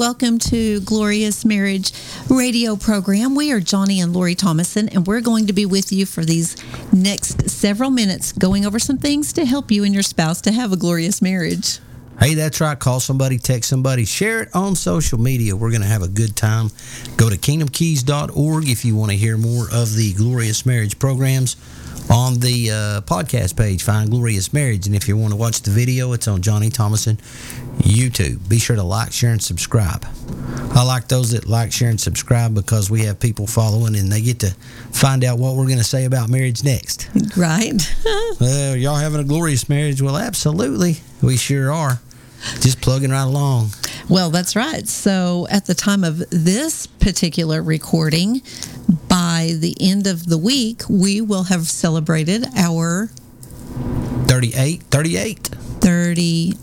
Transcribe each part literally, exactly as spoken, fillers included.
welcome to Glorious Marriage radio program. We are Johnny and Lori Thomason, and we're going to be with you for these next several minutes, going over some things to help you and your spouse to have a glorious marriage. Hey, that's right. Call somebody, text somebody, share it on social media. We're going to have a good time. Go to kingdom keys dot org if you want to hear more of the Glorious Marriage programs. On the uh, podcast page, find Glorious Marriage. And if you want to watch the video, it's on Johnny Thomason YouTube. Be sure to like, share, and subscribe. I like those that like, share, and subscribe because we have people following and they get to find out what we're going to say about marriage next. Right. Well, y'all having a glorious marriage? Well, absolutely. We sure are. Just plugging right along. Well, that's right. So at the time of this particular recording, by the end of the week, we will have celebrated our thirty-eight, thirty-eight. thirty-nine.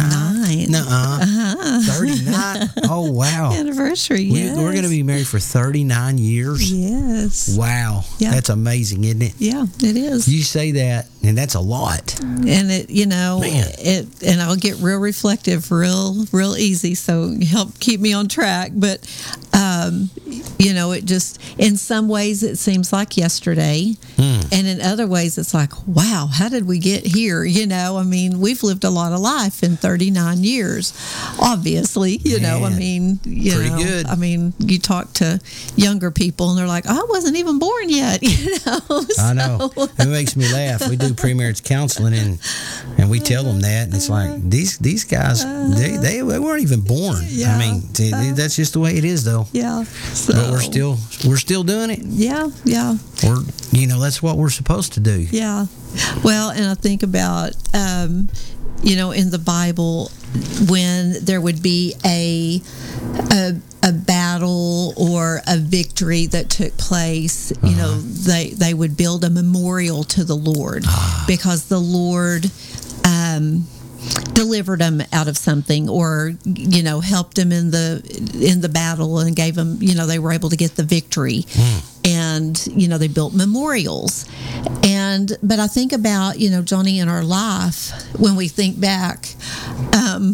Nuh-uh. Uh-huh. thirty-nine. Oh, wow. Anniversary, yes. We, we're going to be married for thirty-nine years. Yes. Wow. Yeah. That's amazing, isn't it? Yeah, it is. You say that, and that's a lot. And it, you know, Man. it, and I'll get real reflective, real, real easy. So help keep me on track. But, um, you know, it just, in some ways, it seems like yesterday. Mm. And in other ways, it's like, wow, how did we get here? You know, I mean, we've lived a lot of life in thirty-nine years, obviously. You Man. know, I mean, you Pretty know, good. I mean, you talk to younger people and they're like, I wasn't even born yet. You know, so. I know. It makes me laugh. We do pre-marriage counseling, and and we tell them that, and it's like these these guys they they, they weren't even born. Yeah. I mean, they, that's just the way it is, though. Yeah. So. But we're still we're still doing it. Yeah, yeah. We're you know that's what we're supposed to do. Yeah. Well, and I think about um, you know, in the Bible, when there would be a a a battle or a victory that took place, you uh-huh. know, they they would build a memorial to the Lord because the Lord um, delivered them out of something, or you know, helped them in the in the battle and gave them, you know, they were able to get the victory. Mm. And, you know, they built memorials. And, but I think about, you know, Johnny, in our life, when we think back, um,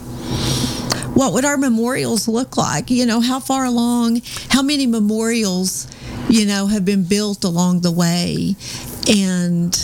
what would our memorials look like? You know, how far along, how many memorials, you know, have been built along the way? And,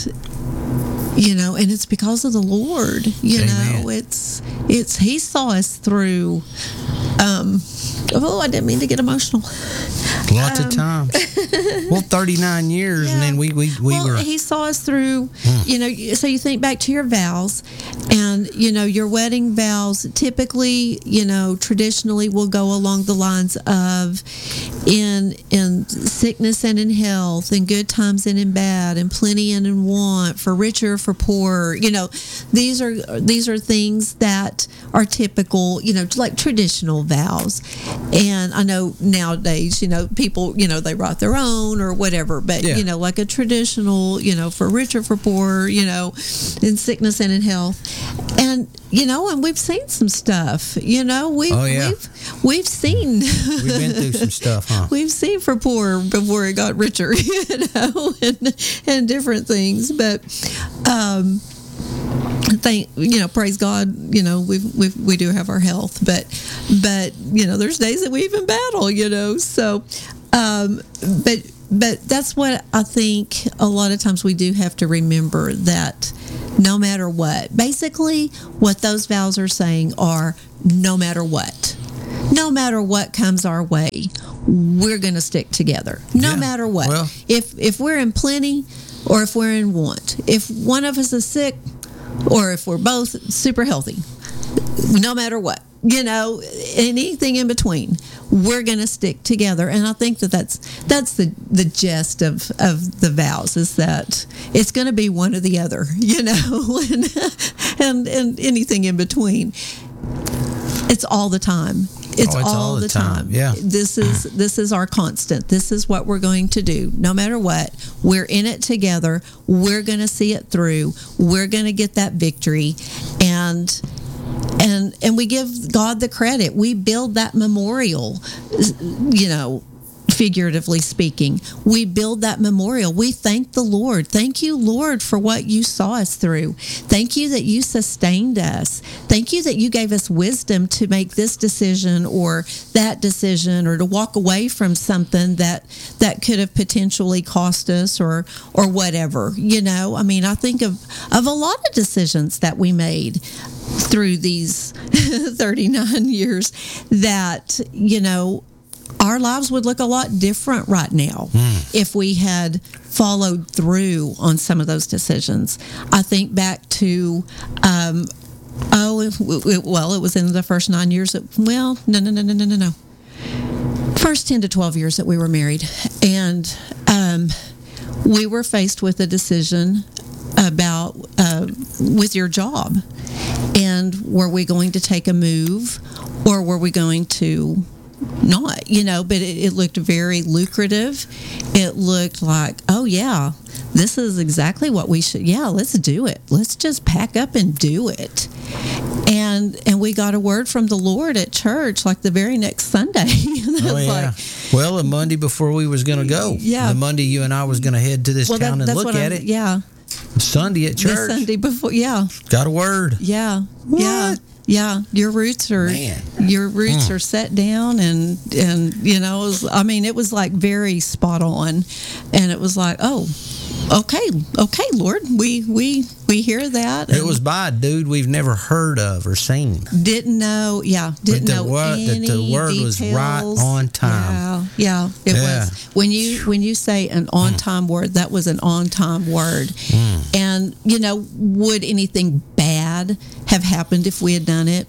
you know, and it's because of the Lord, you Amen. know, it's, it's, He saw us through, um, oh, I didn't mean to get emotional. Lots um, of times. Well, thirty-nine years, yeah. and then we we, we well, were. He saw us through, hmm. you know, so you think back to your vows, and, you know, your wedding vows typically, you know, traditionally will go along the lines of in in sickness and in health, in good times and in bad, in plenty and in want, for richer, for poorer. You know, these are these are things that are typical, you know, like traditional vows. And I know nowadays, you know, people, you know, they write their own or whatever, but, yeah. you know, like a traditional, you know, for richer, for poorer, you know, in sickness and in health. And, you know, and we've seen some stuff, you know, we've, oh, yeah. we've, we've seen. We've been through some stuff, huh? We've seen for poor before it got richer, you know, and, and different things. But, um, thank you know, praise God, you know, we we we do have our health, but but you know, there's days that we even battle, you know. So, um, but but that's what I think. A lot of times we do have to remember that no matter what, basically, what those vows are saying are no matter what. No matter what comes our way, we're going to stick together. No yeah. matter what. Well, if if we're in plenty or if we're in want, if one of us is sick or if we're both super healthy, no matter what, you know, anything in between, we're going to stick together. And I think that that's that's the the gist of of the vows, is that it's going to be one or the other, you know, and and, and anything in between. It's all the time. It's, oh, it's all, all the, the time. time. Yeah. This is this is our constant. This is what we're going to do. No matter what, we're in it together. We're going to see it through. We're going to get that victory, and and and we give God the credit. We build that memorial, you know, figuratively speaking. We build that memorial. We thank the Lord. Thank you, Lord, for what you saw us through. Thank you that you sustained us. Thank you that you gave us wisdom to make this decision or that decision, or to walk away from something that that could have potentially cost us, or or whatever. You know, I mean, I think of of a lot of decisions that we made through these thirty-nine years that, you know, our lives would look a lot different right now mm. if we had followed through on some of those decisions. I think back to, um, oh, it, it, well, it was in the first nine years. That, well, no, no, no, no, no, no, no. First ten to twelve years that we were married. And um, we were faced with a decision about uh, with your job. And were we going to take a move, or were we going to not, you know, but it, it looked very lucrative. It looked like, oh yeah, this is exactly what we should, yeah, let's do it. Let's just pack up and do it. And and we got a word from the Lord at church like the very next Sunday. Oh, yeah. Like, well, the Monday before we was going to go. Yeah. The Monday you and I was going to head to this well, town that, and look at I'm, it. Yeah. Sunday at church. The Sunday before, yeah. Got a word. Yeah. What? Yeah. Yeah, your roots are Man. your roots mm. are set down, and and you know, it was, I mean, it was like very spot on, and it was like, oh, okay, okay, Lord, we we we hear that. It was by a dude we've never heard of or seen. Didn't know, yeah, didn't but the know word, any that the word details. was right on time. Yeah, yeah, it yeah. was. When you when you say an on time mm. word, that was an on time word. Mm. And you know, would anything bad have happened if we had done it?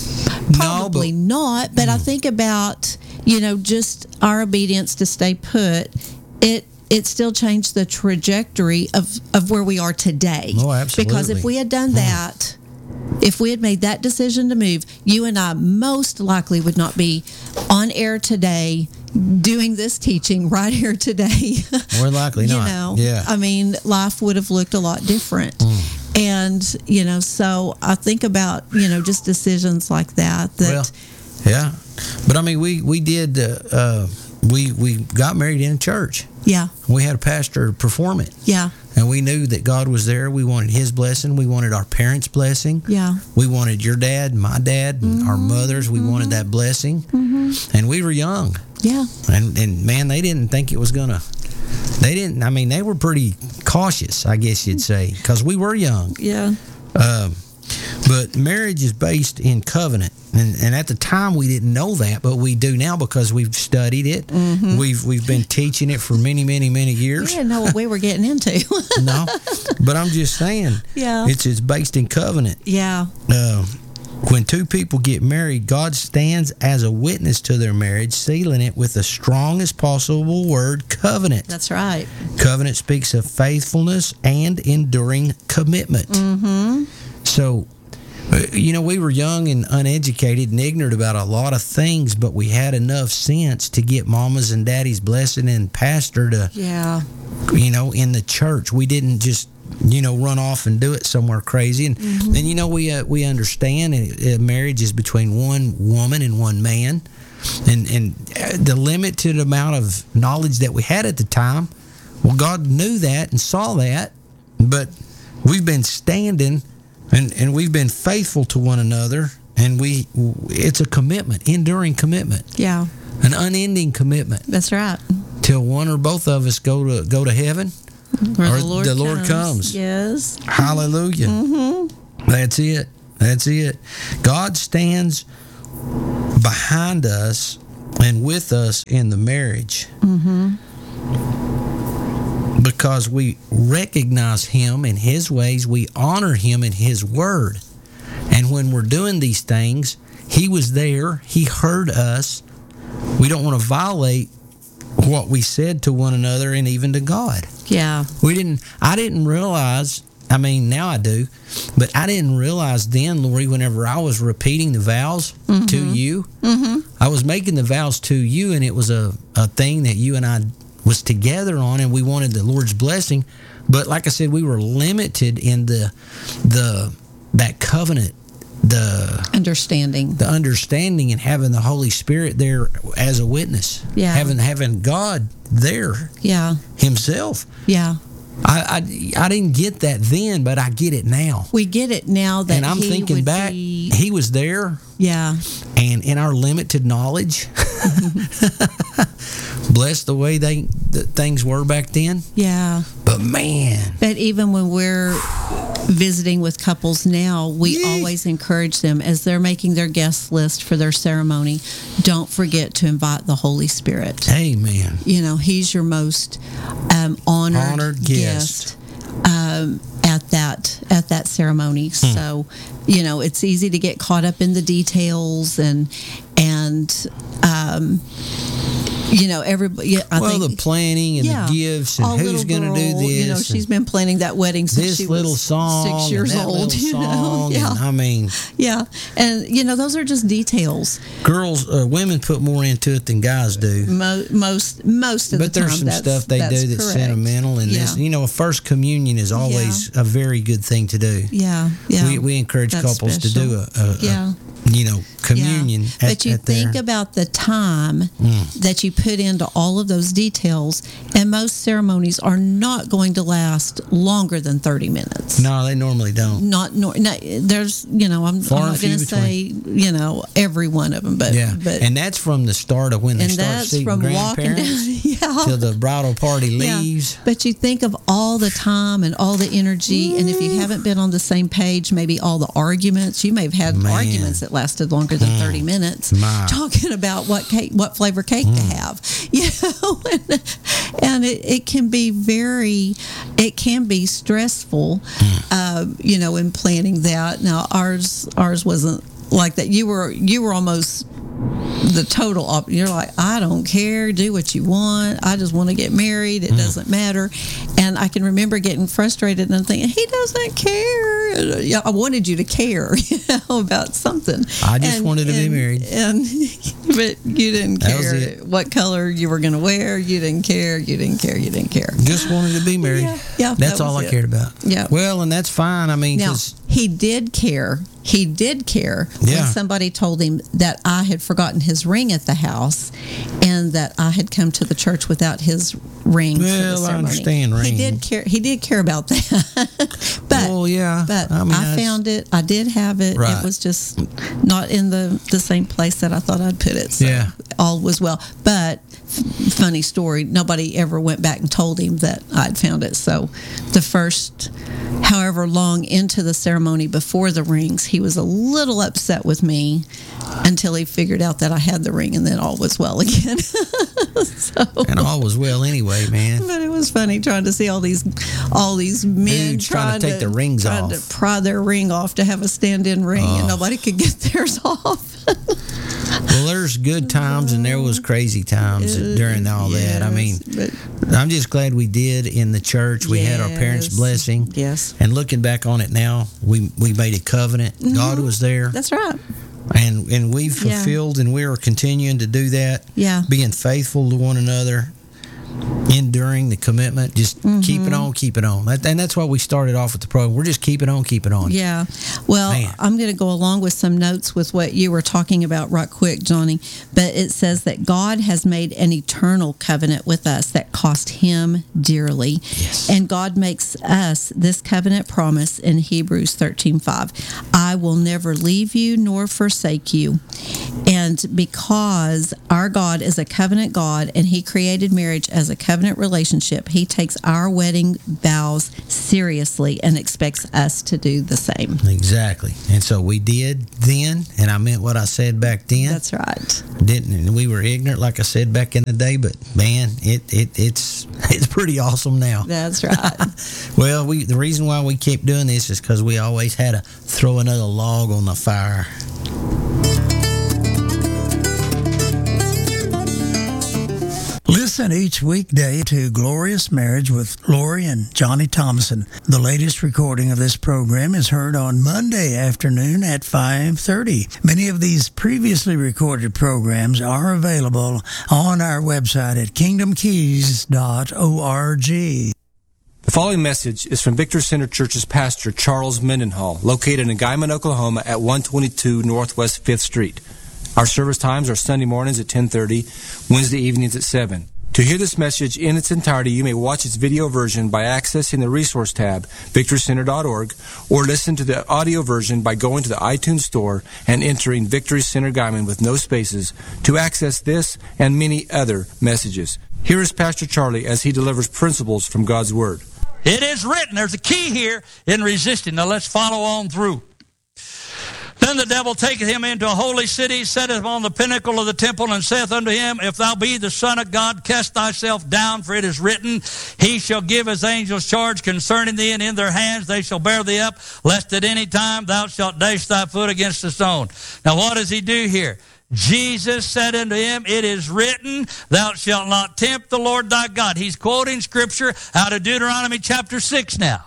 Probably no, but, not. But mm. I think about, you know, just our obedience to stay put. It it still changed the trajectory of, of where we are today. Oh, absolutely. Because if we had done mm. that, if we had made that decision to move, you and I most likely would not be on air today doing this teaching right here today. More likely you not. know, yeah. I mean, life would have looked a lot different. Mm. And, you know, so I think about, you know, just decisions like that. that well, yeah. But, I mean, we, we did, uh, uh, we, we got married in church. Yeah. We had a pastor perform it. Yeah. And we knew that God was there. We wanted his blessing. We wanted our parents' blessing. Yeah. We wanted your dad, my dad, and mm-hmm. our mothers. We mm-hmm. wanted that blessing. Mm-hmm. And we were young. Yeah. And, and man, they didn't think it was going to, they didn't, I mean, they were pretty cautious, I guess you'd say, because we were young. Yeah. Um, but marriage is based in covenant. And, and at the time, we didn't know that, but we do now because we've studied it. Mm-hmm. We've we've been teaching it for many, many, many years. We didn't know what we were getting into. No, but I'm just saying, yeah, it's it's based in covenant. Yeah. Uh, when two people get married, God stands as a witness to their marriage, sealing it with the strongest possible word, covenant. That's right. Covenant speaks of faithfulness and enduring commitment. Mm-hmm. So, you know, we were young and uneducated and ignorant about a lot of things, but we had enough sense to get mama's and daddy's blessing and pastor to, yeah, you know, in the church. We didn't just, you know, run off and do it somewhere crazy. And, mm-hmm. and you know, we uh, we understand uh, marriage is between one woman and one man. And, and the limited amount of knowledge that we had at the time, well, God knew that and saw that, but we've been standing And and we've been faithful to one another, and we it's a commitment, enduring commitment. Yeah. An unending commitment. That's right. Till one or both of us go to go to heaven, or, or the Lord, the Lord comes. comes. Yes. Hallelujah. Mm-hmm. That's it. That's it. God stands behind us and with us in the marriage. Mm-hmm. Because we recognize him in his ways, we honor him in his word. And when we're doing these things, he was there, he heard us. We don't want to violate what we said to one another and even to God. Yeah. We didn't, I didn't realize, I mean, now I do, but I didn't realize then, Lori, whenever I was repeating the vows mm-hmm. to you, mm-hmm. I was making the vows to you, and it was a, a thing that you and I was together on, and we wanted the Lord's blessing. But like I said, we were limited in the the that covenant the understanding. the understanding and having the Holy Spirit there as a witness. Yeah. Having having God there Yeah. himself. Yeah. I, I I didn't get that then, but I get it now. We get it now that And I'm he thinking would back, be, he was there, yeah. and in our limited knowledge, bless the way they the things were back then. Yeah. But man, But even when we're visiting with couples now, we Yeah. always encourage them as they're making their guest list for their ceremony, don't forget to invite the Holy Spirit. amen. You know, he's your most um, honored, Honored guest. guest, um, at that at that ceremony. Hmm. So, you know, it's easy to get caught up in the details and and um, you know, everybody. I Well, think, the planning and yeah, the gifts and our who's little going to do girl, this. You know, and she's been planning that wedding since this she little was song six years and that old. little You know, song, yeah, and I mean, yeah, and you know, those are just details. girls, uh, women put more into it than guys do. Mo- most most of But the time, there's some that's, stuff they that's do that's correct. sentimental, and Yeah. this, you know, a first communion is always a very good thing to do. Yeah, yeah. We, we encourage That's couples to do a, a, Yeah. a you know communion. Yeah. At, But you at think their, about the time Mm. that you put into all of those details, and most ceremonies are not going to last longer than thirty minutes. no, they normally don't. Not, nor, not there's, you know, I'm, Far I'm and not going few to say, you know, every one of them, but, Yeah, but and that's from the start of when they and start that's seeing from walking down, grandparents yeah. till the bridal party Yeah. leaves. But you think of all the time and all the energy, and if you haven't been on the same page, maybe all the arguments. You may have had Man. arguments that lasted longer than thirty minutes, My. talking about what cake, what flavor cake to have. You know, and, and it, it can be very, it can be stressful. Uh, you know, in planning that. Now ours, ours wasn't like that. You were, you were almost the total op- you're like, I don't care, do what you want, I just want to get married, it doesn't matter. And I can remember getting frustrated and thinking, he doesn't care. And, yeah, I wanted you to care, you know, about something. I just And- wanted to be and- married. and but you didn't That was care it. what color you were going to wear, you didn't care, you didn't care, you didn't care. Just wanted to be married. Yeah, yeah, That's that all was I it. cared about. Yeah. Well, and that's fine. I mean, Now, 'cause- he did care. He did care Yeah. when somebody told him that I had forgotten his ring at the house and that I had come to the church without his ring for the Well, I ceremony. understand He ring. did care. He did care about that. but well, yeah. but I, I, mean, that's- found it. I did have it. Right. It was just not in the, the same place that I thought I'd put it. So Yeah. all was well. But f- funny story, nobody ever went back and told him that I'd found it. So the first, however long into the ceremony before the rings, he was a little upset with me until he figured out that I had the ring, and then all was well again. so, And all was well anyway, man. but it was funny trying to see all these all these men Dudes trying to take their rings trying off. to pry their ring off to have a stand-in ring, Oh. and nobody could get theirs off. Well, there's good times and there was crazy times during all that. I mean, Yes, but- I'm just glad we did in the church. We had our parents' Yes. blessing. Yes, And looking back on it now, we we made a covenant. God was there, that's right. and and we Mm-hmm. Yeah. fulfilled, and we are continuing to do that. Yeah. Being faithful to one another, enduring the commitment, just keep Mm-hmm. it on, keep it on. That, and that's why we started off with the program. We're just keep it on, keep it on. Yeah. Well, Man. I'm going to go along with some notes with what you were talking about right quick, Johnny. But it says that God has made an eternal covenant with us that cost him dearly. Yes. And God makes us this covenant promise in Hebrews thirteen five. I will never leave you nor forsake you. And because our God is a covenant God and he created marriage as a covenant relationship, he takes our wedding vows seriously and expects us to do the same. Exactly. And so we did then, and I meant what I said back then. That's right. Didn't and we were ignorant, like I said back in the day, but man, it, it it's it's pretty awesome now. That's right. Well, we the reason why we keep doing this is because we always had to throw another log on the fire. Listen each weekday to Glorious Marriage with Lori and Johnny Thomason. The latest recording of this program is heard on Monday afternoon at five thirty. Many of these previously recorded programs are available on our website at kingdom keys dot org. following message is from Victory Center Church's pastor, Charles Mendenhall, located in Guyman, Oklahoma at one twenty-two Northwest fifth Street. Our service times are Sunday mornings at ten thirty, Wednesday evenings at seven. To hear this message in its entirety, you may watch its video version by accessing the resource tab, victory center dot org, or listen to the audio version by going to the iTunes store and entering Victory Center Guyman with no spaces to access this and many other messages. Here is Pastor Charlie as he delivers principles from God's Word. It is written. There's a key here in resisting. Now let's follow on through. Then the devil taketh him into a holy city, setteth him on the pinnacle of the temple, and saith unto him, If thou be the Son of God, cast thyself down, for it is written, He shall give his angels charge concerning thee, and in their hands they shall bear thee up, lest at any time thou shalt dash thy foot against a stone. Now what does he do here? Jesus said unto him, It is written, Thou shalt not tempt the Lord thy God. He's quoting Scripture out of Deuteronomy chapter six now.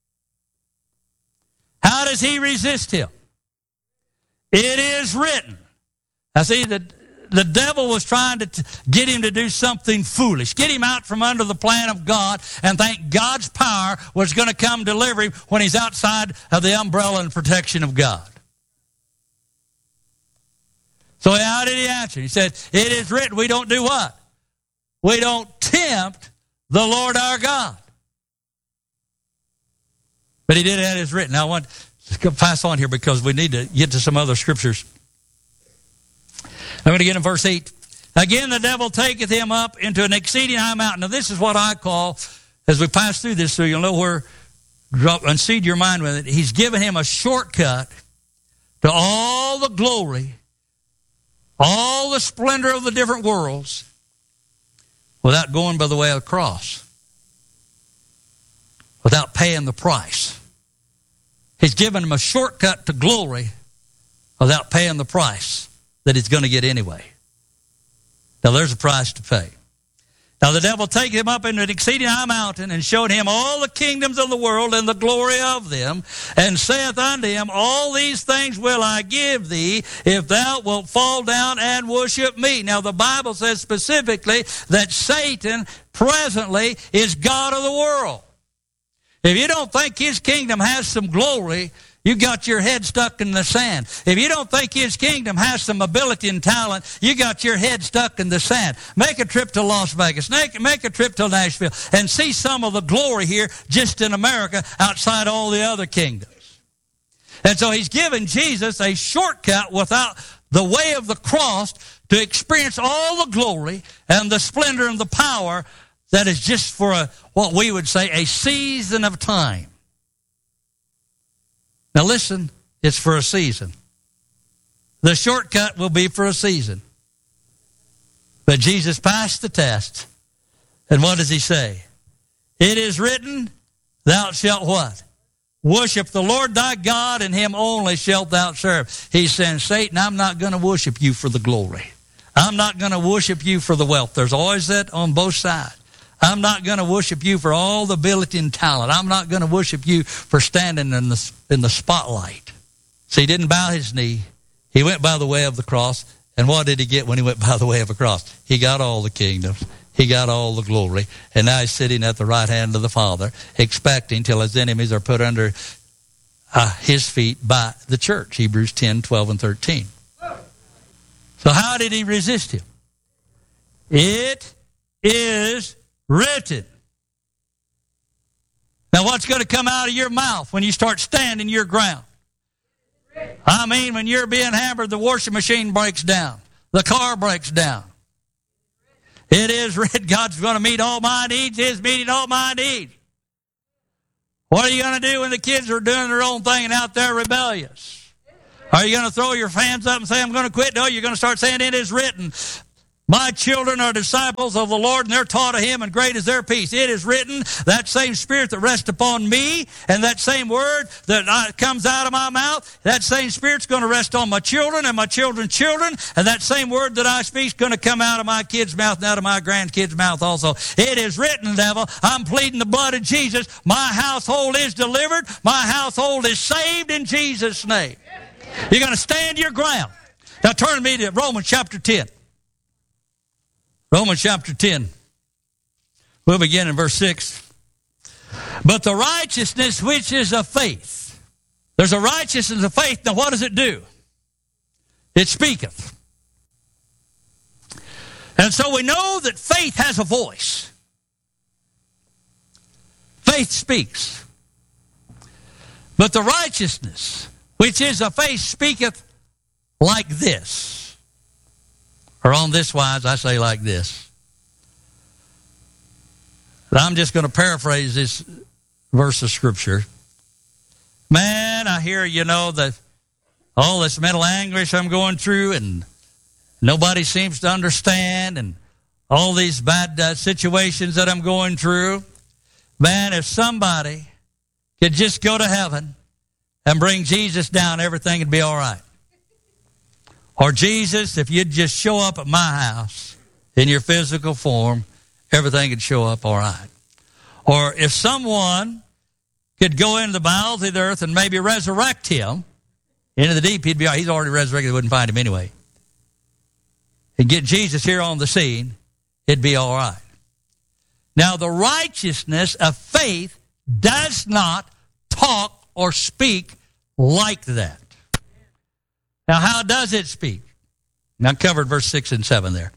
How does he resist him? It is written. Now see, the, the devil was trying to t- get him to do something foolish, get him out from under the plan of God, and think God's power was going to come deliver him when he's outside of the umbrella and protection of God. So how did he answer? He said, It is written. We don't do what? We don't tempt the Lord our God. But he did it as written. Now I want to pass on here because we need to get to some other scriptures. I'm going to get in verse eight. Again, the devil taketh him up into an exceeding high mountain. Now this is what I call, as we pass through this, so you'll know where, drop, unseed your mind with it. He's given him a shortcut to all the glory, all the splendor of the different worlds, without going by the way of the cross, without paying the price. He's given him a shortcut to glory without paying the price that he's going to get anyway. Now there's a price to pay. Now the devil take him up into an exceeding high mountain, and showed him all the kingdoms of the world and the glory of them, and saith unto him, All these things will I give thee, if thou wilt fall down and worship me. Now the Bible says specifically that Satan presently is God of the world. If you don't think his kingdom has some glory, you got your head stuck in the sand. If you don't think his kingdom has some ability and talent, you got your head stuck in the sand. Make a trip to Las Vegas. Make, make a trip to Nashville and see some of the glory here just in America outside all the other kingdoms. And so he's given Jesus a shortcut without the way of the cross to experience all the glory and the splendor and the power that is just for a, what we would say, a season of time. Now listen, it's for a season. The shortcut will be for a season. But Jesus passed the test. And what does he say? It is written, Thou shalt what? Worship the Lord thy God, and him only shalt thou serve. He's saying, Satan, I'm not going to worship you for the glory. I'm not going to worship you for the wealth. There's always that on both sides. I'm not going to worship you for all the ability and talent. I'm not going to worship you for standing in the, in the spotlight. So he didn't bow his knee. He went by the way of the cross. And what did he get when he went by the way of the cross? He got all the kingdoms. He got all the glory. And now he's sitting at the right hand of the Father, expecting till his enemies are put under uh, his feet by the church. Hebrews ten, twelve, and thirteen. So how did he resist him? It is written. Now what's going to come out of your mouth when you start standing your ground? I mean, when you're being hammered, the washing machine breaks down. The car breaks down. It is written, God's going to meet all my needs. He's meeting all my needs. What are you going to do when the kids are doing their own thing and out there rebellious? Are you going to throw your hands up and say, I'm going to quit? No, you're going to start saying, it is written. My children are disciples of the Lord, and they're taught of him, and great is their peace. It is written, that same spirit that rests upon me, and that same word that comes out of my mouth, that same spirit's going to rest on my children and my children's children, and that same word that I speak is going to come out of my kid's mouth and out of my grandkid's mouth also. It is written, devil, I'm pleading the blood of Jesus. My household is delivered. My household is saved in Jesus' name. You're going to stand your ground. Now turn me to Romans chapter ten. Romans chapter ten. We'll begin in verse six. But the righteousness which is of faith. There's a righteousness of faith. Now what does it do? It speaketh. And so we know that faith has a voice. Faith speaks. But the righteousness which is of faith speaketh like this. Or on this wise, I say like this. I'm just going to paraphrase this verse of Scripture. Man, I hear, you know, that all this mental anguish I'm going through and nobody seems to understand and all these bad uh, situations that I'm going through. Man, if somebody could just go to heaven and bring Jesus down, everything would be all right. Or Jesus, if you'd just show up at my house in your physical form, everything would show up all right. Or if someone could go into the bowels of the earth and maybe resurrect him into the deep, he'd be all right. He's already resurrected, they wouldn't find him anyway. And get Jesus here on the scene, it'd be all right. Now, the righteousness of faith does not talk or speak like that. Now, how does it speak? Now, I covered verse six and seven there.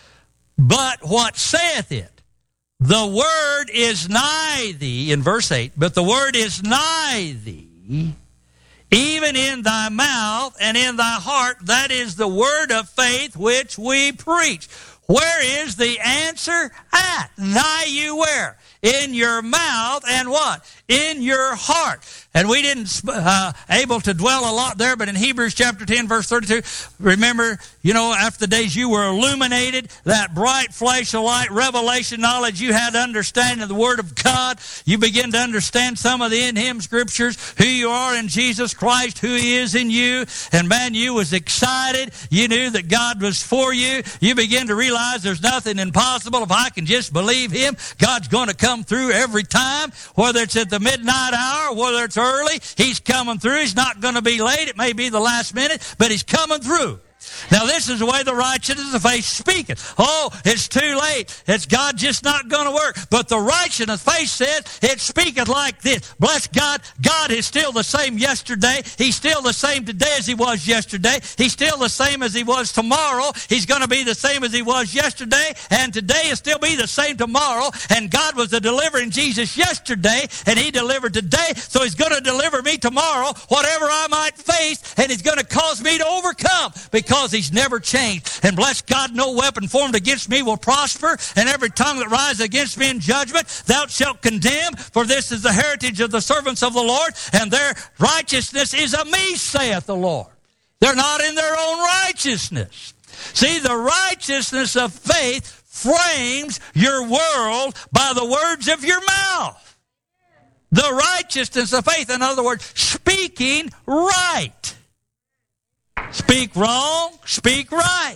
But what saith it? The word is nigh thee, in verse eight, but the word is nigh thee, even in thy mouth and in thy heart. That is the word of faith which we preach. Where is the answer at? Nigh you where? In your mouth and what? In your heart. And we didn't uh, able to dwell a lot there, but in Hebrews chapter ten, verse thirty-two, remember, you know, after the days you were illuminated, that bright flash of light, revelation knowledge, you had understanding of the Word of God. You begin to understand some of the in Him Scriptures, who you are in Jesus Christ, who He is in you. And man, you was excited. You knew that God was for you. You begin to realize there's nothing impossible. If I can just believe Him, God's going to come through every time, whether it's at the midnight hour, whether it's early, He's coming through. He's not going to be late. It may be the last minute, but He's coming through. Now, this is the way the righteousness of faith speaketh. Oh, it's too late. It's God just not going to work. But the righteousness of faith says it speaketh like this. Bless God. God is still the same yesterday. He's still the same today as He was yesterday. He's still the same as He was tomorrow. He's going to be the same as He was yesterday. And today will still be the same tomorrow. And God was the delivering Jesus yesterday. And He delivered today. So He's going to deliver me tomorrow, whatever I might face. And He's going to cause me to overcome. Because He's never changed. And bless God, no weapon formed against me will prosper, and every tongue that rises against me in judgment thou shalt condemn, for this is the heritage of the servants of the Lord, and their righteousness is of me, saith the Lord. They're not in their own righteousness. See, the righteousness of faith frames your world by the words of your mouth. The righteousness of faith, in other words, speaking right. Speak wrong, speak right.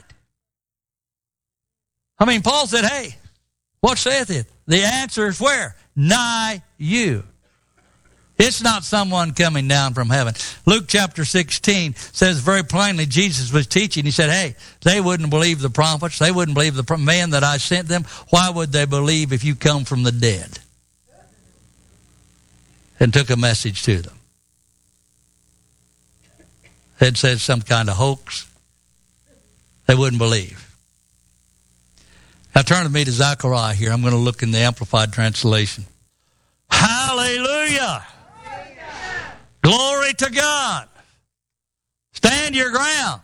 I mean, Paul said, hey, what saith it? The answer is where? Nigh you. It's not someone coming down from heaven. Luke chapter sixteen says very plainly, Jesus was teaching. He said, hey, they wouldn't believe the prophets. They wouldn't believe the man that I sent them. Why would they believe if you come from the dead? And took a message to them. It said some kind of hoax. They wouldn't believe. Now turn with me to Zechariah here. I'm going to look in the Amplified Translation. Hallelujah. Glory to God. Stand your ground.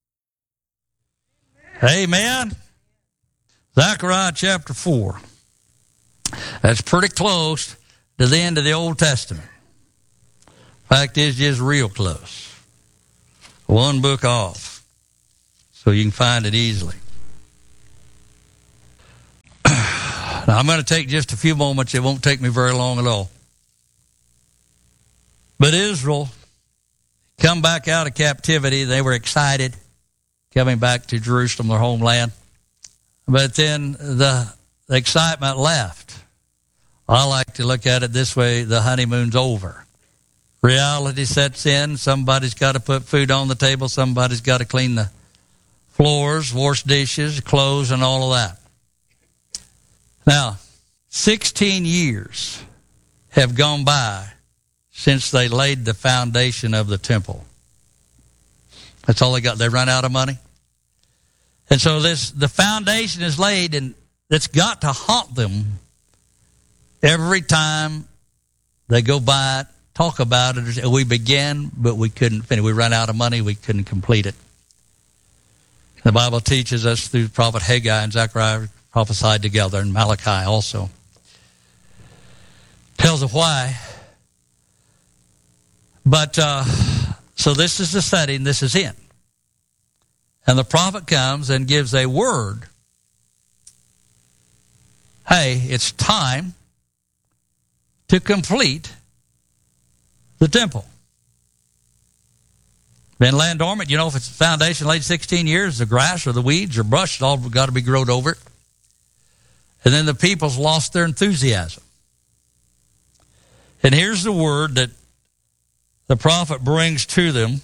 Amen. Zechariah chapter four. That's pretty close to the end of the Old Testament. Fact is, just real close. One book off, so you can find it easily. Now, I'm going to take just a few moments. It won't take me very long at all. But Israel come back out of captivity. They were excited coming back to Jerusalem, their homeland. But then the, the excitement left. I like to look at it this way: the honeymoon's over. Reality sets in. Somebody's got to put food on the table. Somebody's got to clean the floors, wash dishes, clothes, and all of that. Now, sixteen years have gone by since they laid the foundation of the temple. That's all they got. They run out of money. And so this the foundation is laid, and it's got to haunt them every time they go by it, talk about it. We began, but we couldn't finish. We ran out of money. We couldn't complete it. The Bible teaches us through the prophet Haggai and Zechariah prophesied together, and Malachi also tells of why. But uh, so this is the setting. This is it. And the prophet comes and gives a word. Hey, it's time to complete the temple. Been land dormant. You know, if it's a foundation laid sixteen years, the grass or the weeds or brush, it's all got to be growed over it. And then the people's lost their enthusiasm. And here's the word that the prophet brings to them.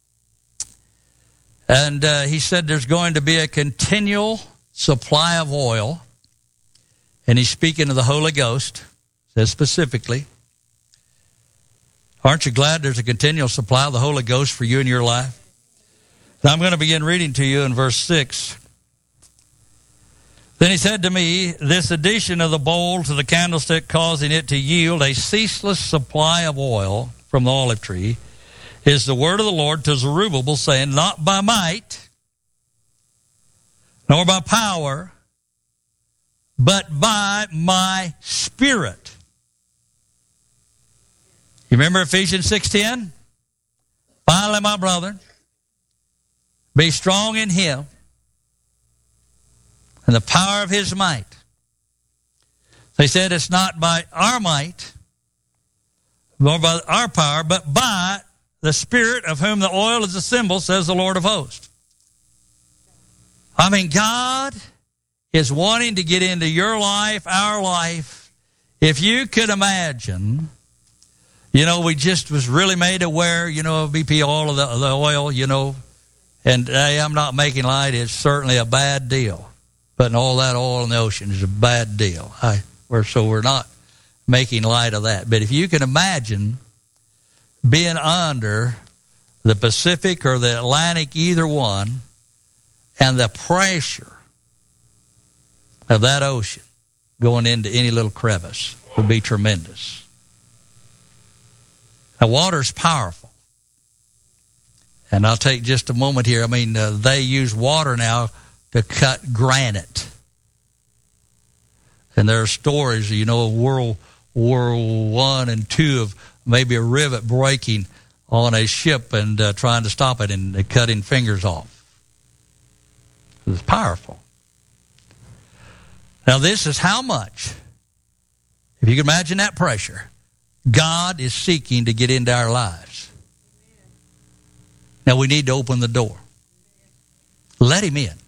And uh, he said there's going to be a continual supply of oil. And he's speaking of the Holy Ghost, says specifically. Aren't you glad there's a continual supply of the Holy Ghost for you in your life? Now I'm going to begin reading to you in verse six. Then he said to me, this addition of the bowl to the candlestick, causing it to yield a ceaseless supply of oil from the olive tree, is the word of the Lord to Zerubbabel, saying, not by might, nor by power, but by my Spirit. You remember Ephesians six ten? Finally, my brother, be strong in him and the power of his might. They said it's not by our might, nor by our power, but by the Spirit of whom the oil is a symbol, says the Lord of hosts. I mean, God is wanting to get into your life, our life. If you could imagine, you know, we just was really made aware, you know, of B P oil, of the, the oil, you know, and hey, I'm not making light. It's certainly a bad deal. Putting all that oil in the ocean is a bad deal. I, we're, so we're not making light of that. But if you can imagine being under the Pacific or the Atlantic, either one, and the pressure of that ocean going into any little crevice would be tremendous. Now, water's powerful. And I'll take just a moment here. I mean, uh, they use water now to cut granite. And there are stories, you know, of World War One and Two of maybe a rivet breaking on a ship and uh, trying to stop it and uh, cutting fingers off. It's powerful. Now, this is how much, if you can imagine that pressure, God is seeking to get into our lives. Now, we need to open the door. Let him in.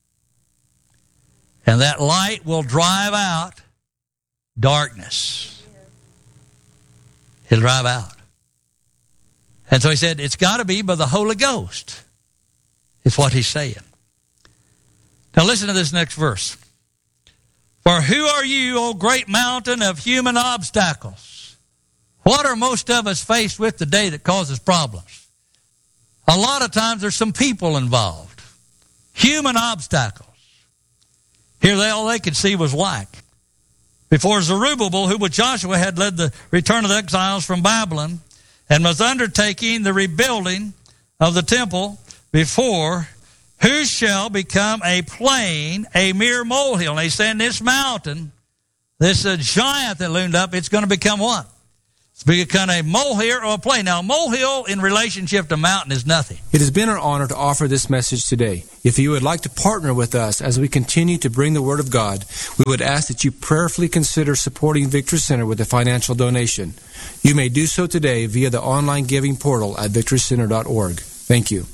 And that light will drive out darkness. It'll drive out. And so he said, it's got to be by the Holy Ghost. It's what he's saying. Now listen to this next verse. For who are you, O great mountain of human obstacles? What are most of us faced with today that causes problems? A lot of times there's some people involved. Human obstacles. Here they all they could see was lack. Before Zerubbabel, who with Joshua had led the return of the exiles from Babylon and was undertaking the rebuilding of the temple, before who shall become a plain, a mere molehill. And he's saying this mountain, this uh, giant that loomed up, it's going to become what? It's become a molehill or a plain. Now, a molehill in relationship to mountain is nothing. It has been our honor to offer this message today. If you would like to partner with us as we continue to bring the Word of God, we would ask that you prayerfully consider supporting Victory Center with a financial donation. You may do so today via the online giving portal at victory center dot org. Thank you.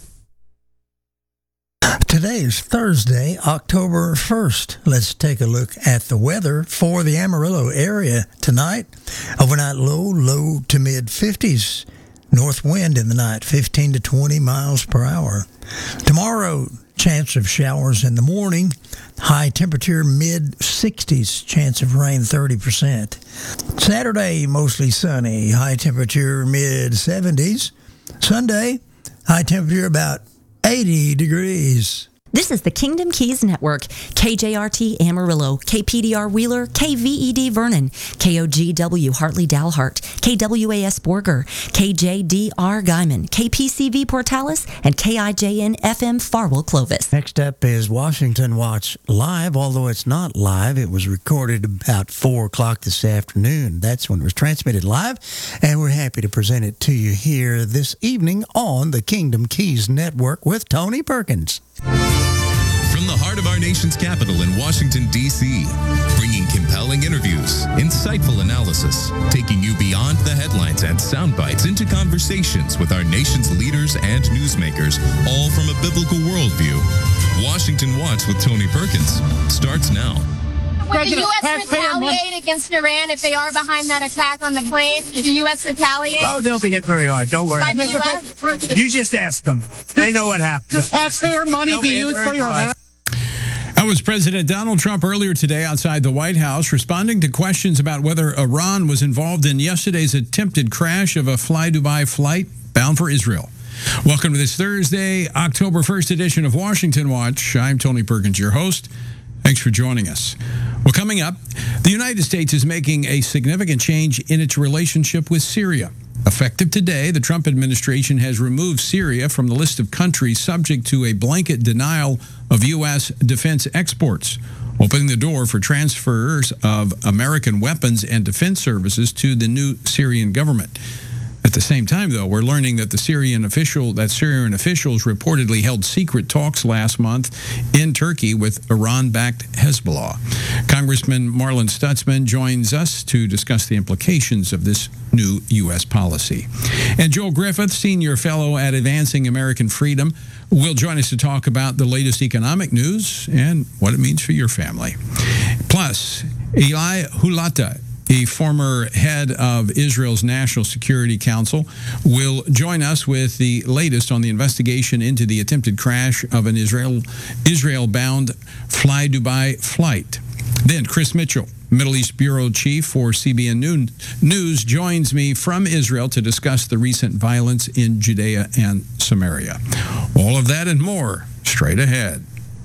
Today is Thursday, October first. Let's take a look at the weather for the Amarillo area tonight. Overnight low, low to mid fifties. North wind in the night, fifteen to twenty miles per hour. Tomorrow, chance of showers in the morning. High temperature mid sixties, chance of rain thirty percent. Saturday, mostly sunny. High temperature mid seventies. Sunday, high temperature about eighty degrees. This is the Kingdom Keys Network. K J R T Amarillo, K P D R Wheeler, K V E D Vernon, K O G W Hartley Dalhart, K W A S Borger, K J D R Guyman, K P C V Portales, and K I J N F M Farwell Clovis. Next up is Washington Watch Live, although it's not live. It was recorded about four o'clock this afternoon. That's when it was transmitted live, and we're happy to present it to you here this evening on the Kingdom Keys Network with Tony Perkins. From the heart of our nation's capital in Washington, D C, bringing compelling interviews, insightful analysis, taking you beyond the headlines and sound bites into conversations with our nation's leaders and newsmakers, all from a biblical worldview. Washington Watch with Tony Perkins starts now. Would the U S retaliate against Iran if they are behind that attack on the plane? Did the U S retaliate? Oh, they'll be hit very hard. Don't worry. By the U S? You just ask them. They know what happened. Ask their money They'll be be used hit for your very hard. That was President Donald Trump earlier today outside the White House, responding to questions about whether Iran was involved in yesterday's attempted crash of a Fly Dubai flight bound for Israel. Welcome to this Thursday, October first edition of Washington Watch. I'm Tony Perkins, your host. Thanks for joining us. Well, coming up, the United States is making a significant change in its relationship with Syria. Effective today, the Trump administration has removed Syria from the list of countries subject to a blanket denial of U S defense exports, opening the door for transfers of American weapons and defense services to the new Syrian government. At the same time, though, we're learning that the Syrian official that Syrian officials reportedly held secret talks last month in Turkey with Iran-backed Hezbollah. Congressman Marlin Stutzman joins us to discuss the implications of this new U S policy. And Joel Griffith, senior fellow at Advancing American Freedom, will join us to talk about the latest economic news and what it means for your family. Plus, Eli Hulata, the former head of Israel's National Security Council, will join us with the latest on the investigation into the attempted crash of an Israel, Israel-bound Fly Dubai flight. Then Chris Mitchell, Middle East Bureau Chief for C B N News, joins me from Israel to discuss the recent violence in Judea and Samaria. All of that and more straight ahead.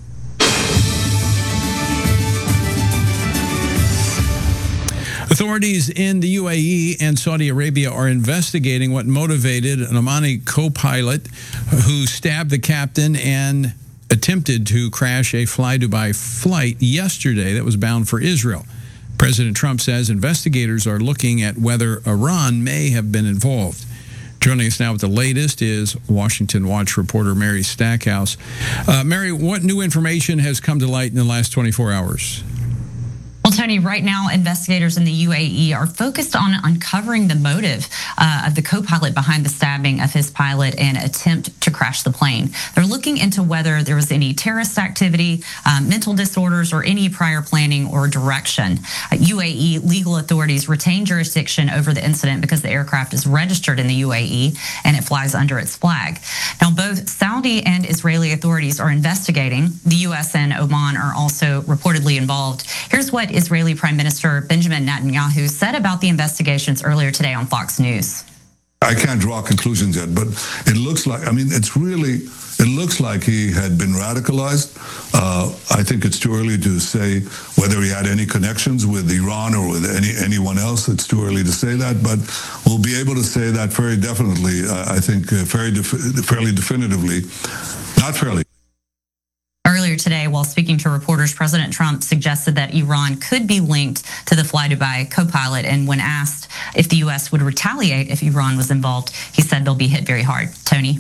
Authorities in the U A E and Saudi Arabia are investigating what motivated an Omani co-pilot who stabbed the captain and attempted to crash a Fly Dubai flight yesterday that was bound for Israel. President Trump says investigators are looking at whether Iran may have been involved. Joining us now with the latest is Washington Watch reporter Mary Stackhouse. Uh, Mary, what new information has come to light in the last twenty-four hours? Well, Tony, right now, investigators in the U A E are focused on uncovering the motive uh, of the co-pilot behind the stabbing of his pilot and attempt to crash the plane. They're looking into whether there was any terrorist activity, um, mental disorders, or any prior planning or direction. Uh, U A E legal authorities retain jurisdiction over the incident because the aircraft is registered in the U A E and it flies under its flag. Now, both Saudi and Israeli authorities are investigating. The U S and Oman are also reportedly involved. Here's what Israeli Prime Minister Benjamin Netanyahu said about the investigations earlier today on Fox News. I can't draw conclusions yet, but it looks like, I mean, it's really, it looks like he had been radicalized. Uh, I think it's too early to say whether he had any connections with Iran or with any anyone else. It's too early to say that, but we'll be able to say that very definitely, uh, I think, uh, very def- fairly definitively, not fairly. Earlier today, while speaking to reporters, President Trump suggested that Iran could be linked to the Fly Dubai co-pilot. And when asked if the U S would retaliate if Iran was involved, he said they'll be hit very hard. Tony?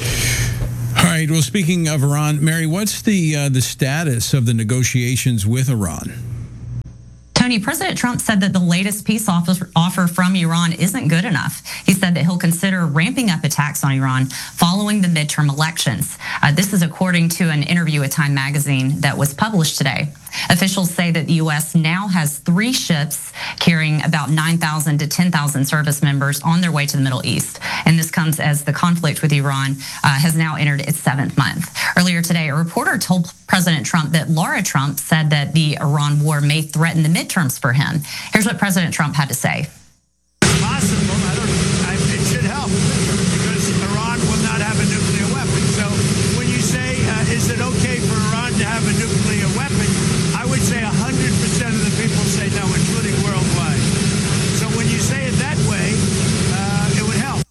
All right. Well, speaking of Iran, Mary, what's the uh, the status of the negotiations with Iran? Tony, President Trump said that the latest peace offer, offer from Iran isn't good enough. He said that he'll consider ramping up attacks on Iran following the midterm elections. Uh, this is according to an interview with Time magazine that was published today. Officials say that the U S now has three ships carrying about nine thousand to ten thousand service members on their way to the Middle East. And this comes as the conflict with Iran uh, has now entered its seventh month. Earlier today, a reporter told President Trump that Laura Trump said that the Iran war may threaten the midterms for him. Here's what President Trump had to say. It's possible. I don't, I, it should help because Iran will not have a nuclear weapon. So when you say, uh, is it okay for Iran to have a nuclear weapon? I would say one hundred percent of the people say no, including worldwide. So when you say it that way, uh, it would help.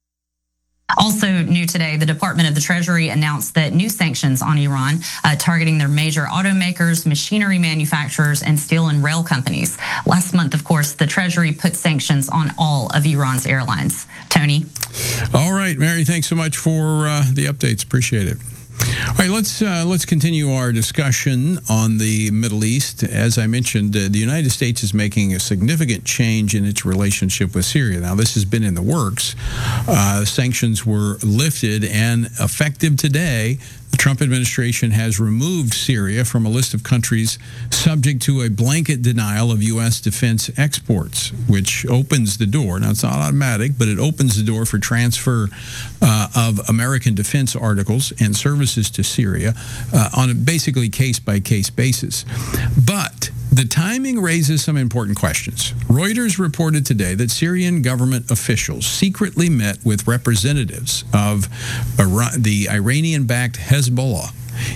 Also new today, the Department of the Treasury announced that new sanctions on Iran uh, targeting their major automakers, machinery manufacturers, and steel and rail companies. Last month, of course, the Treasury put sanctions on all of Iran's airlines. Tony? All right, Mary, thanks so much for uh, the updates. Appreciate it. All right, let's uh, let's continue our discussion on the Middle East. As I mentioned, uh, the United States is making a significant change in its relationship with Syria. Now, this has been in the works. Uh, sanctions were lifted and effective today. The Trump administration has removed Syria from a list of countries subject to a blanket denial of U S defense exports, which opens the door. Now, it's not automatic, but it opens the door for transfer uh, of American defense articles and services to Syria uh, on a basically case-by-case basis. But the timing raises some important questions. Reuters reported today that Syrian government officials secretly met with representatives of Iran, the Iranian-backed Hezbollah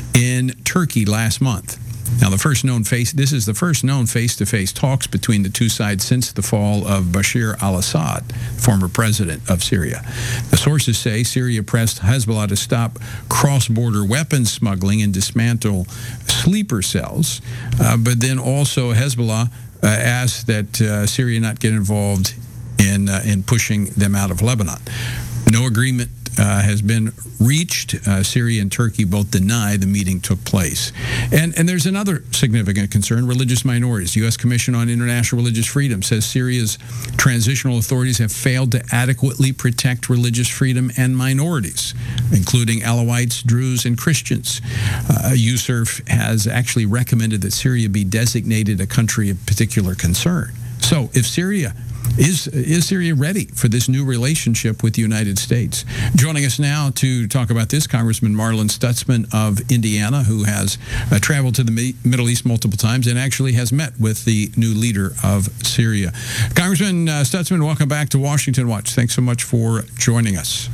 in Turkey last month. Now, the first known face, this is the first known face-to-face talks between the two sides since the fall of Bashar al-Assad, former president of Syria. The sources say Syria pressed Hezbollah to stop cross-border weapons smuggling and dismantle sleeper cells, uh, but then also Hezbollah uh, asked that uh, Syria not get involved in uh, in pushing them out of Lebanon. No agreement Uh, has been reached. Uh, Syria and Turkey both deny the meeting took place. And and there's another significant concern, religious minorities. U S Commission on International Religious Freedom says Syria's transitional authorities have failed to adequately protect religious freedom and minorities, including Alawites, Druze, and Christians. Uh, U S E R F has actually recommended that Syria be designated a country of particular concern. So if Syria Is is Syria ready for this new relationship with the United States? Joining us now to talk about this, Congressman Marlin Stutzman of Indiana, who has uh, traveled to the Middle East multiple times and actually has met with the new leader of Syria. Congressman uh, Stutzman, welcome back to Washington Watch. Thanks so much for joining us.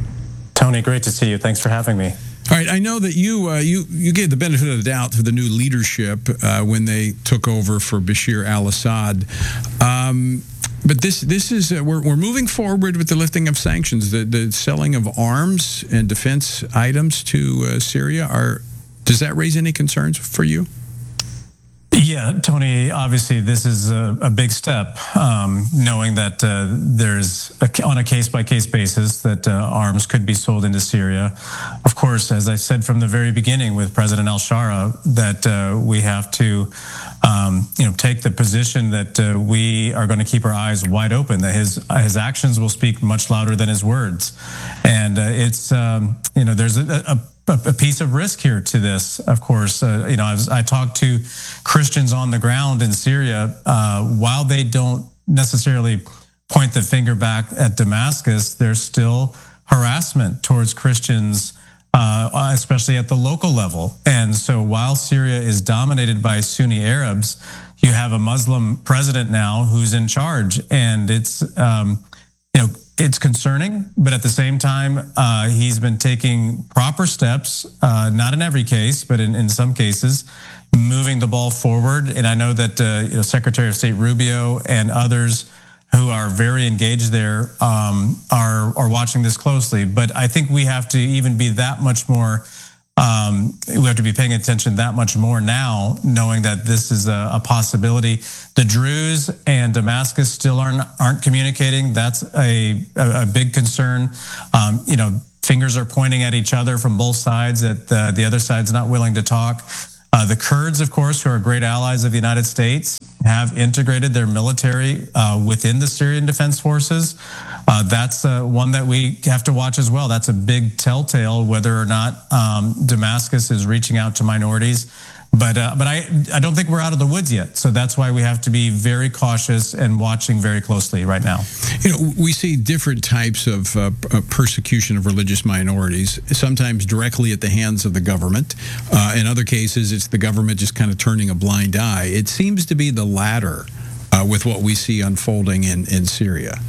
Tony, great to see you. Thanks for having me. All right, I know that you uh, you you gave the benefit of the doubt to the new leadership uh, when they took over for Bashar al-Assad. Um, But this this is uh, we're we're moving forward with the lifting of sanctions. The the selling of arms and defense items to uh, Syria are. Does that raise any concerns for you? Yeah, Tony, obviously this is a, a big step, um, knowing that uh, there's, a, on a case-by-case basis, that uh, arms could be sold into Syria. Of course, as I said from the very beginning with President al-Shara, that uh, we have to um, you know, take the position that uh, we are going to keep our eyes wide open, that his, his actions will speak much louder than his words. And uh, it's, um, you know, there's a, a a piece of risk here to this, of course. Uh, you know, I, was, I talked to Christians on the ground in Syria. Uh, while they don't necessarily point the finger back at Damascus, there's still harassment towards Christians, uh, especially at the local level. And so while Syria is dominated by Sunni Arabs, you have a Muslim president now who's in charge. And it's, um, you know, it's concerning, but at the same time, uh, he's been taking proper steps, uh, not in every case, but in, in some cases, moving the ball forward. And I know that uh, you know, Secretary of State Rubio and others who are very engaged there um, are, are watching this closely. But I think we have to even be that much more, um, we have to be paying attention that much more now, knowing that this is a, a possibility. The Druze and Damascus still aren't aren't communicating. That's a a, a big concern. Um, you know, fingers are pointing at each other from both sides. That the, the other side's not willing to talk. Uh, the Kurds, of course, who are great allies of the United States, have integrated their military uh, within the Syrian Defense Forces. uh, that's uh, one that we have to watch as well. That's a big telltale whether or not um, Damascus is reaching out to minorities. But uh, but I I don't think we're out of the woods yet. So that's why we have to be very cautious and watching very closely right now. You know, we see different types of uh, persecution of religious minorities, sometimes directly at the hands of the government. Uh, in other cases, it's the government just kind of turning a blind eye. It seems to be the latter uh, with what we see unfolding in, in Syria.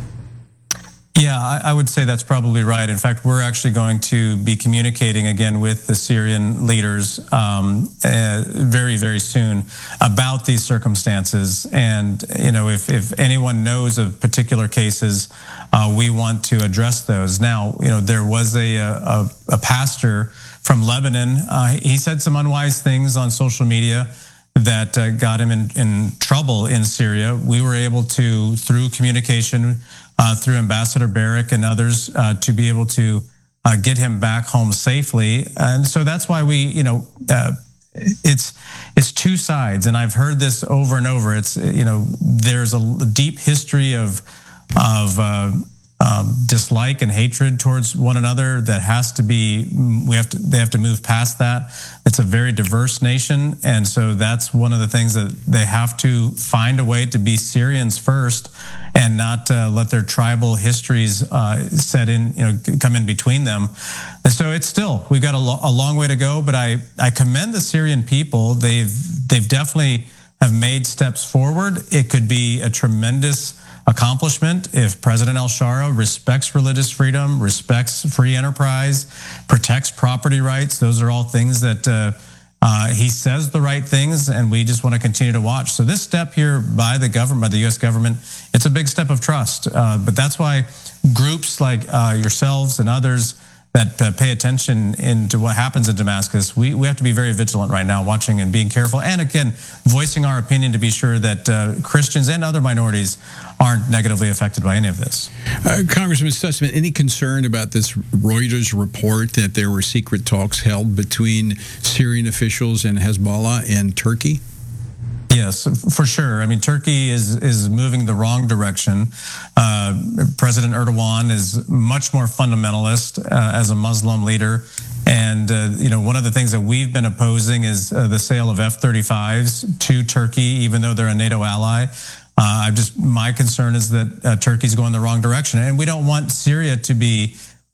Yeah, I, I would say that's probably right. In fact, we're actually going to be communicating again with the Syrian leaders um, uh, very, very soon about these circumstances. And, you know, if, if anyone knows of particular cases, uh, we want to address those. Now, you know, there was a, a, a pastor from Lebanon. Uh, he said some unwise things on social media that uh, got him in, in trouble in Syria. We were able to, through communication, Uh, through Ambassador Barrick and others, uh, to be able to uh, get him back home safely. And so that's why we, you know, uh, it's it's two sides. And I've heard this over and over. It's, you know, there's a deep history of of uh, um, dislike and hatred towards one another that has to be, we have to, they have to move past that. It's a very diverse nation. And so that's one of the things that they have to find a way to be Syrians first and not uh, let their tribal histories uh, set in, you know, come in between them. And so it's still, we've got a, lo- a long way to go, but I, I commend the Syrian people. They've, they've definitely have made steps forward. It could be a tremendous accomplishment if President al-Shara respects religious freedom, respects free enterprise, protects property rights. Those are all things that uh, uh, he says the right things, and we just want to continue to watch. So this step here by the government, by the U S government, it's a big step of trust. Uh, but that's why groups like uh, yourselves and others that uh, pay attention into what happens in Damascus, we, we have to be very vigilant right now, watching and being careful. And again, voicing our opinion to be sure that uh, Christians and other minorities aren't negatively affected by any of this. Uh, Congressman Sussman, any concern about this Reuters report that there were secret talks held between Syrian officials and Hezbollah and Turkey? Yes, for sure. I mean, Turkey is is moving the wrong direction. Uh, President Erdogan is much more fundamentalist uh, as a Muslim leader. And, uh, you know, one of the things that we've been opposing is uh, the sale of F thirty-fives to Turkey, even though they're a NATO ally. Uh, I just my concern is that uh, Turkey's going the wrong direction. And we don't want Syria to be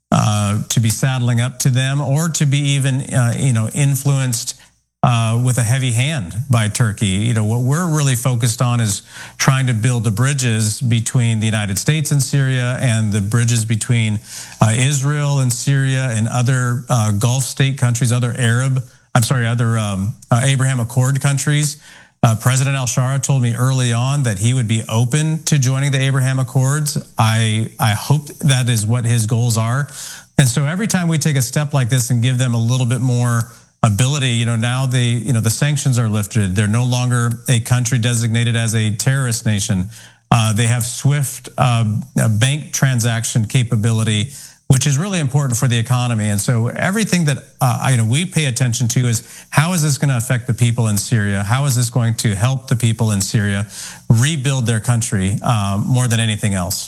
uh, to be saddling up to them or to be even, uh, you know, influenced Uh, with a heavy hand by Turkey. You know, what we're really focused on is trying to build the bridges between the United States and Syria and the bridges between uh, Israel and Syria and other uh, Gulf state countries, other Arab, I'm sorry, other um, uh, Abraham Accord countries. Uh, President al-Shara told me early on that he would be open to joining the Abraham Accords. I, I hope that is what his goals are. And so every time we take a step like this and give them a little bit more ability, you know, now the, you know, the sanctions are lifted. They're no longer a country designated as a terrorist nation. Uh, they have swift uh, bank transaction capability, which is really important for the economy. And so everything that uh, you know we pay attention to is how is this going to affect the people in Syria? How is this going to help the people in Syria rebuild their country uh, more than anything else?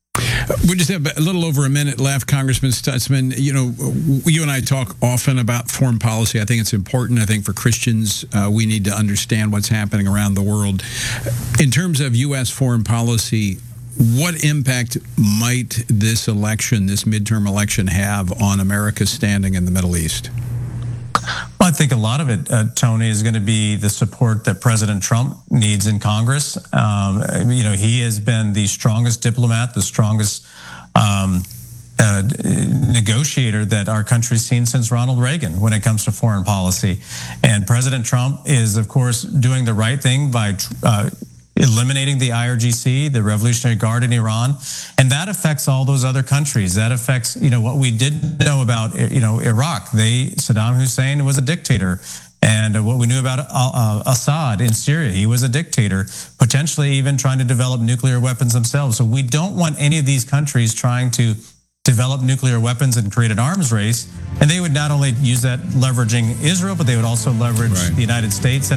We just have a little over a minute left, Congressman Stutzman. You know, you and I talk often about foreign policy. I think it's important. I think for Christians, uh, we need to understand what's happening around the world. In terms of U S foreign policy, what impact might this election, this midterm election, have on America's standing in the Middle East? Well, I think a lot of it, uh, Tony, is going to be the support that President Trump needs in Congress. Um, you know, he has been the strongest diplomat, the strongest um, uh, negotiator that our country's seen since Ronald Reagan when it comes to foreign policy. And President Trump is, of course, doing the right thing by uh, eliminating the I R G C, the Revolutionary Guard in Iran, and that affects all those other countries. That affects, you know, what we did know about, you know, Iraq. They, Saddam Hussein was a dictator. And what we knew about uh, Assad in Syria, he was a dictator, potentially even trying to develop nuclear weapons themselves. So we don't want any of these countries trying to develop nuclear weapons and create an arms race. And they would not only use that leveraging Israel, but they would also leverage right. the United States and